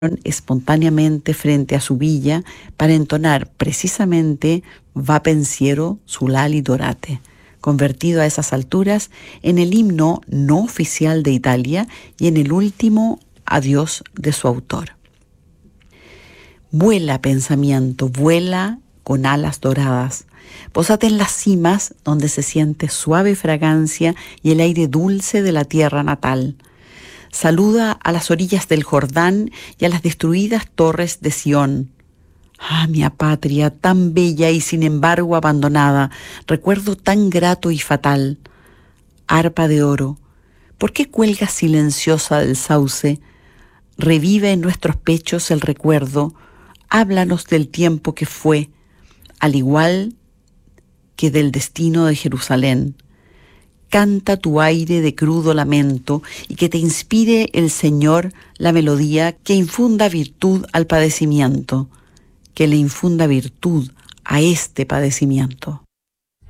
espontáneamente frente a su villa para entonar precisamente Va pensiero sulali dorate, convertido a esas alturas en el himno no oficial de Italia y en el último adiós de su autor. Vuela, pensamiento, vuela con alas doradas. Pósate en las cimas donde se siente suave fragancia y el aire dulce de la tierra natal. Saluda a las orillas del Jordán y a las destruidas torres de Sión. Ah, mi patria, tan bella y sin embargo abandonada, recuerdo tan grato y fatal. Arpa de oro, ¿por qué cuelgas silenciosa del sauce? Revive en nuestros pechos el recuerdo, háblanos del tiempo que fue, al igual que del destino de Jerusalén. Canta tu aire de crudo lamento y que te inspire el Señor la melodía que infunda virtud al padecimiento, que le infunda virtud a este padecimiento.